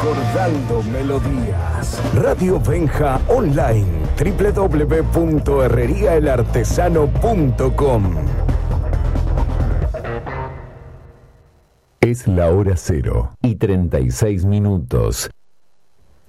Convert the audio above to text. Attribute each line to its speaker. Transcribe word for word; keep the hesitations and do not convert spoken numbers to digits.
Speaker 1: recordando melodías. Radio Benja Online, doble u doble u doble u punto herrería el artesano punto com.
Speaker 2: Es la hora cero y treinta y seis minutos.